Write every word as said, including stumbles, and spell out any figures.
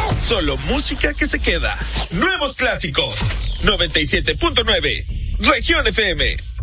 Solo música que se queda. Nuevos clásicos. noventa y siete punto nueve. Región F M.